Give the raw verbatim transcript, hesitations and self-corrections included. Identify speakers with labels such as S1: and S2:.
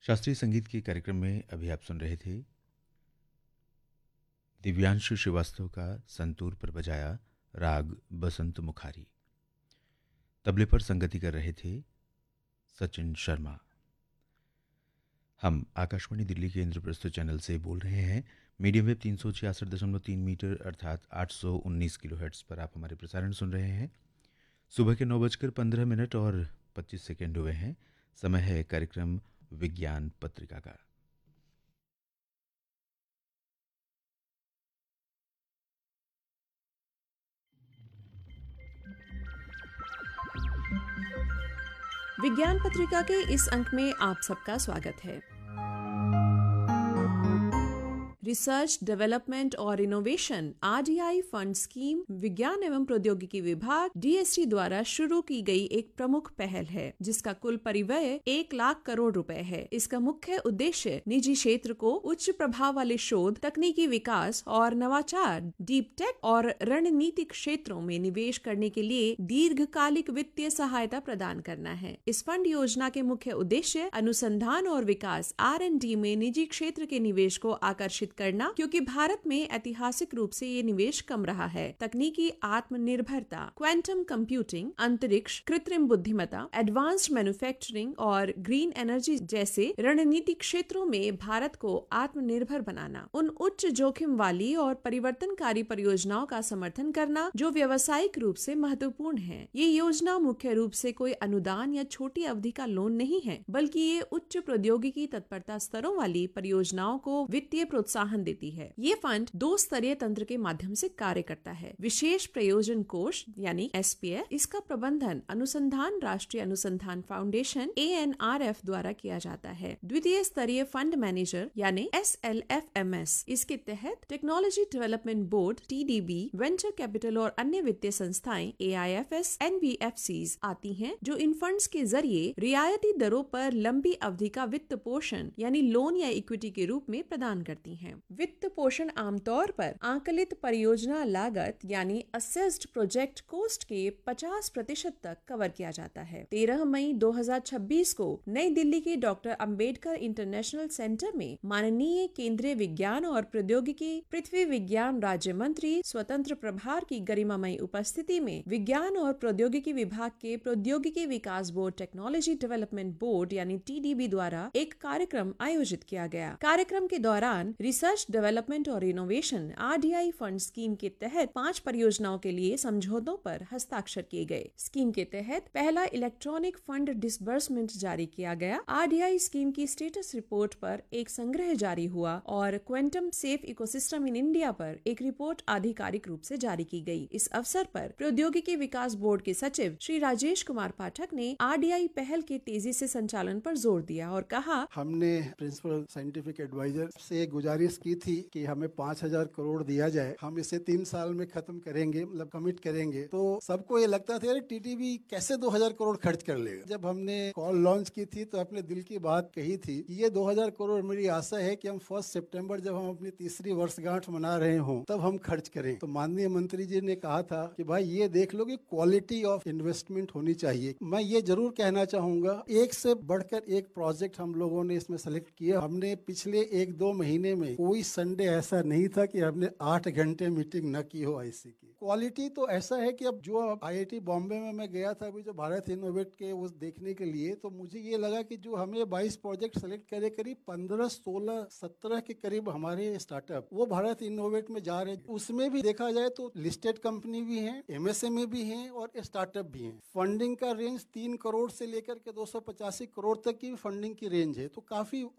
S1: शास्त्रीय संगीत के कार्यक्रम में अभी आप सुन रहे थे दिव्यांशु श्रीवास्तव का संतूर पर बजाया राग बसंत मुखारी। तबले पर संगति कर रहे थे सचिन शर्मा। हम आकाशवाणी दिल्ली के इंद्रप्रस्थ चैनल से बोल रहे हैं। मीडियम वेव तीन सौ छियासठ दशमलव तीन मीटर अर्थात आठ सौ उन्नीस किलो हर्ट्ज पर आप हमारे प्रसारण सुन रहे हैं। सुबह के नौ बजकर पंद्रह मिनट और पच्चीस सेकेंड हुए हैं। समय है कार्यक्रम विज्ञान पत्रिका का।
S2: विज्ञान पत्रिका के इस अंक में आप सबका स्वागत है। रिसर्च डेवलपमेंट और innovation R D I fund scheme विज्ञान एवं प्रौद्योगिकी विभाग डी एस टी द्वारा शुरू की गई एक प्रमुख पहल है, जिसका कुल परिव्यय एक लाख करोड़ रुपए है। इसका मुख्य उद्देश्य निजी क्षेत्र को उच्च प्रभाव वाले शोध, तकनीकी विकास और नवाचार, डीप टेक और रणनीतिक क्षेत्रों में निवेश करने के लिए दीर्घकालिक वित्तीय सहायता प्रदान करना है। इस फंड योजना के मुख्य उद्देश्य अनुसंधान और विकास आर एंड डी में निजी क्षेत्र के निवेश को आकर्षित करना, क्योंकि भारत में ऐतिहासिक रूप से ये निवेश कम रहा है। तकनीकी आत्मनिर्भरता, क्वांटम कंप्यूटिंग, अंतरिक्ष, कृत्रिम बुद्धिमत्ता, एडवांस्ड मैन्युफैक्चरिंग और ग्रीन एनर्जी जैसे रणनीतिक क्षेत्रों में भारत को आत्मनिर्भर बनाना, उन उच्च जोखिम वाली और परिवर्तनकारी परियोजनाओं का समर्थन करना जो व्यवसायिक रूप से महत्वपूर्ण है। ये योजना मुख्य रूप से कोई अनुदान या छोटी अवधि का लोन नहीं है, बल्कि ये उच्च प्रौद्योगिकी तत्परता स्तरों वाली परियोजनाओं को वित्तीय प्रोत्साहन देती है। ये फंड दो स्तरीय तंत्र के माध्यम से कार्य करता है। विशेष प्रयोजन कोष यानी एस पी एफ, इसका प्रबंधन अनुसंधान राष्ट्रीय अनुसंधान foundation A N R F द्वारा किया जाता है। द्वितीय स्तरीय फंड मैनेजर यानी S L F M S, इसके तहत technology development board T D B, venture capital और अन्य वित्तीय संस्थाएं ए I F S, N B F Cs आती हैं, जो इन फंड्स के जरिए रियायती दरों पर लंबी अवधि का वित्त पोषण यानी लोन या इक्विटी के रूप में प्रदान करती हैं। वित्त पोषण आमतौर पर आंकलित परियोजना लागत यानी असेस्ड प्रोजेक्ट कॉस्ट के पचास प्रतिशत तक कवर किया जाता है। तेरह मई दो हज़ार छब्बीस को नई दिल्ली के डॉक्टर अंबेडकर इंटरनेशनल सेंटर में माननीय केंद्रीय विज्ञान और प्रौद्योगिकी पृथ्वी विज्ञान राज्य मंत्री स्वतंत्र प्रभार की गरिमामयी उपस्थिति में विज्ञान और प्रौद्योगिकी विभाग के प्रौद्योगिकी विकास बोर्ड टेक्नोलॉजी डेवलपमेंट बोर्ड यानी टी डी बी द्वारा एक कार्यक्रम आयोजित किया गया। कार्यक्रम के दौरान रिसर्च डेवलपमेंट और innovation R D I fund scheme के तहत पांच परियोजनाओं के लिए समझौतों पर हस्ताक्षर किए गए। स्कीम के तहत पहला इलेक्ट्रॉनिक फंड डिसबर्समेंट जारी किया गया। आर डी आई स्कीम की स्टेटस रिपोर्ट पर एक संग्रह जारी हुआ और quantum safe ecosystem in India पर एक रिपोर्ट आधिकारिक रूप से जारी की गई। इस अवसर पर प्रौद्योगिकी विकास बोर्ड के सचिव श्री राजेश कुमार पाठक ने आर डी आई पहल के तेजी से संचालन पर जोर दिया और कहा,
S3: हमने प्रिंसिपल साइंटिफिक एडवाइजर से गुजारिश की थी कि हमें पाँच हजार करोड़ दिया जाए, हम इसे तीन साल में खत्म करेंगे, मतलब कमिट करेंगे। तो सबको ये लगता था यार टी टी बी कैसे दो हजार करोड़ खर्च कर लेगा। जब हमने कॉल लॉन्च की थी तो अपने दिल की बात कही थी कि ये दो हजार करोड़ मेरी आशा है कि हम फर्स्ट सितंबर जब हम अपनी तीसरी वर्षगांठ मना रहे हों तब हम खर्च करें। तो माननीय मंत्री जी ने कहा था कि भाई ये देख लो कि क्वालिटी ऑफ इन्वेस्टमेंट होनी चाहिए। मैं ये जरूर कहना चाहूंगा, एक से बढ़कर एक प्रोजेक्ट हम लोगों ने इसमें सेलेक्ट किया। हमने पिछले एक दो महीने में कोई संडे ऐसा नहीं था कि हमने आठ घंटे मीटिंग न की हो आईसी की। क्वालिटी तो ऐसा है कि अब जो आई आई टी बॉम्बे में मैं गया था अभी जो भारत इनोवेट के उस देखने के लिए, तो मुझे ये लगा कि जो हमें बाईस प्रोजेक्ट सेलेक्ट करे, करीब पंद्रह सोलह सत्रह के करीब हमारे स्टार्टअप वो भारत इनोवेट में जा रहे हैं। उसमें भी देखा जाए तो लिस्टेड कंपनी भी हैं, एम एस एम ई भी हैं और स्टार्टअप भी हैं। फंडिंग का रेंज तीन करोड़ से लेकर के दो सौ पचासी करोड़ तक की फंडिंग की रेंज है, तो काफी